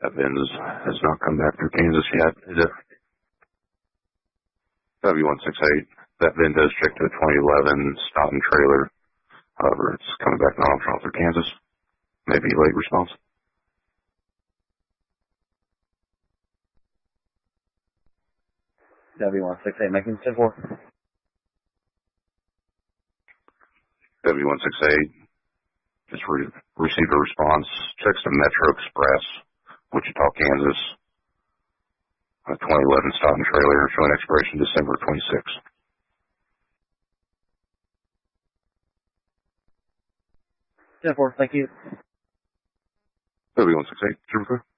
That VIN has not come back through Kansas yet. Is it? W168. That VIN does check to a 2011 Staunton trailer. However, it's coming back non-functional through Kansas. Maybe late response. W168, making 10-4. W168. Just received a response. Checks to Metro Express, Wichita, Kansas. A 2011 Staunton trailer showing expiration December 26th. Thank you. W168, 0.